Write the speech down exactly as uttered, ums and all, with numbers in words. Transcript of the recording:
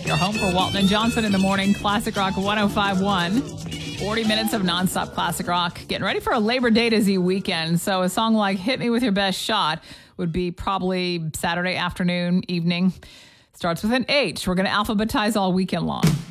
Your home for Walton and Johnson in the morning. Classic Rock one oh five point one. forty minutes of nonstop classic rock. Getting ready for a Labor Day to Z weekend. So a song like Hit Me With Your Best Shot would be probably Saturday afternoon, evening. Starts with an H. We're going to alphabetize all weekend long.